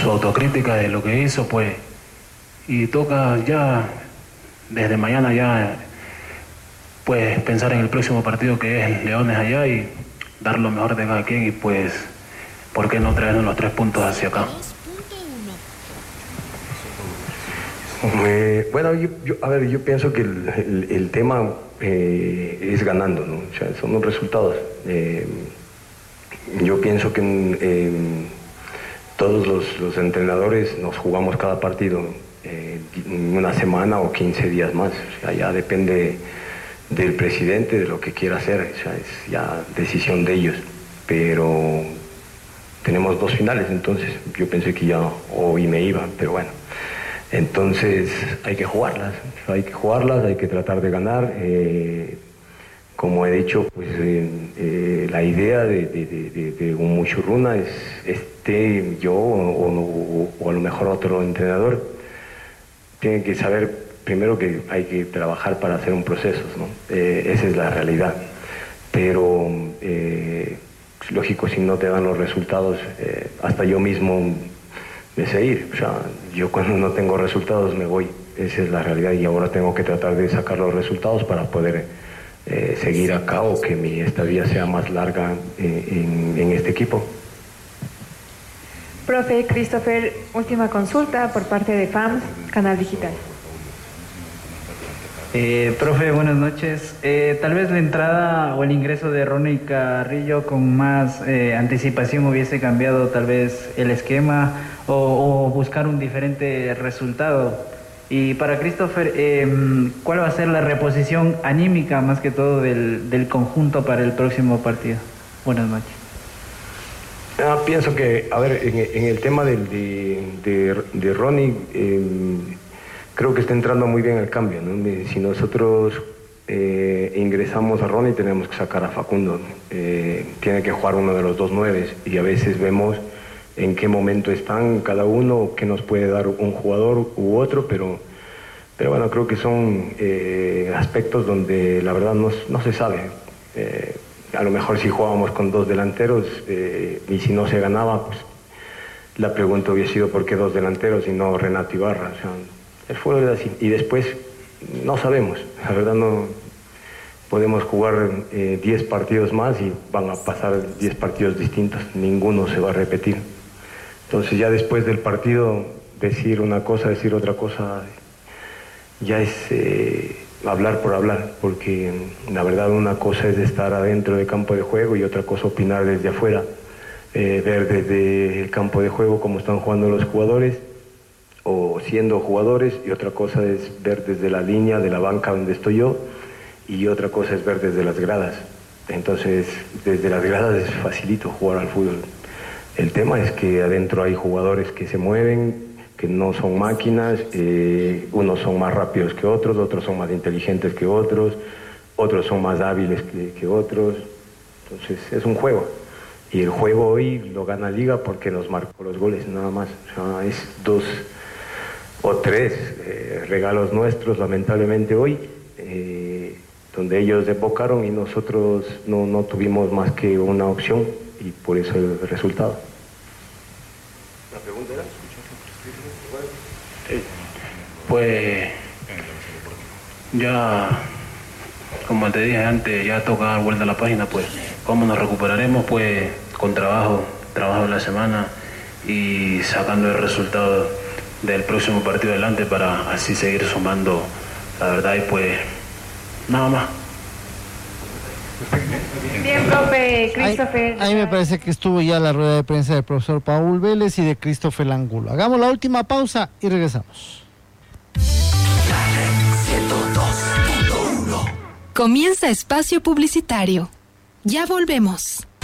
su autocrítica de lo que hizo, pues, y toca ya, desde mañana ya, pues, pensar en el próximo partido que es Leones allá y dar lo mejor de cada quien y, pues, ¿por qué no traernos los 3 puntos hacia acá? Bueno, yo pienso que el tema es ganando, ¿no? O sea, son los resultados. Yo pienso que todos los entrenadores nos jugamos cada partido una semana o 15 días más. O sea, ya depende del presidente, de lo que quiera hacer. O sea, es ya decisión de ellos. Pero tenemos 2 finales, entonces yo pensé que ya hoy me iba, pero bueno. Entonces hay que jugarlas, hay que tratar de ganar. Como he dicho, pues la idea de un Muchurruna es yo o a lo mejor otro entrenador tiene que saber primero que hay que trabajar para hacer un proceso, ¿no? Esa es la realidad. Pero es lógico, si no te dan los resultados, hasta yo mismo me sé ir. O sea, yo cuando no tengo resultados me voy. Esa es la realidad y ahora tengo que tratar de sacar los resultados para poder seguir acá o que mi estadía sea más larga en este equipo. Profe Christopher, última consulta por parte de FAMS, Canal Digital. Profe, buenas noches. Tal vez la entrada o el ingreso de Ronnie Carrillo con más anticipación hubiese cambiado tal vez el esquema o buscar un diferente resultado. Y para Christopher, ¿cuál va a ser la reposición anímica más que todo del conjunto para el próximo partido? Buenas noches. Pienso que, a ver, en el tema de Ronnie, creo que está entrando muy bien el cambio, ¿no? Si nosotros ingresamos a Ronnie, tenemos que sacar a Facundo. Tiene que jugar uno de los 2 9 y a veces vemos en qué momento están cada uno, qué nos puede dar un jugador u otro, pero bueno, creo que son aspectos donde la verdad no se sabe. A lo mejor si jugábamos con 2 delanteros y si no se ganaba, pues la pregunta hubiera sido ¿por qué 2 delanteros y no Renato Ibarra? O sea, el fútbol es así. Y después no sabemos, la verdad no podemos jugar 10 partidos más y van a pasar 10 partidos distintos, ninguno se va a repetir. Entonces ya después del partido decir una cosa, decir otra cosa, ya es hablar por hablar, porque la verdad una cosa es estar adentro del campo de juego y otra cosa opinar desde afuera, ver desde el campo de juego cómo están jugando los jugadores o siendo jugadores, y otra cosa es ver desde la línea de la banca donde estoy yo, y otra cosa es ver desde las gradas. Entonces desde las gradas es facilito jugar al fútbol. El tema es que adentro hay jugadores que se mueven, que no son máquinas, unos son más rápidos que otros son más inteligentes que otros son más hábiles que otros. Entonces es un juego. Y el juego hoy lo gana Liga porque nos marcó los goles, nada más. O sea, es 2 o 3 regalos nuestros, lamentablemente hoy, donde ellos desbocaron y nosotros no tuvimos más que una opción y por eso el resultado. ¿La pregunta era? Pues ya, como te dije antes, ya toca dar vuelta a la página, pues cómo nos recuperaremos, pues con trabajo de la semana y sacando el resultado del próximo partido adelante para así seguir sumando, la verdad, y pues nada más. Bien, profe Christopher. Ahí me parece que estuvo ya la rueda de prensa del profesor Paul Vélez y de Christopher Angulo. Hagamos la última pausa y regresamos. Comienza espacio publicitario. Ya volvemos.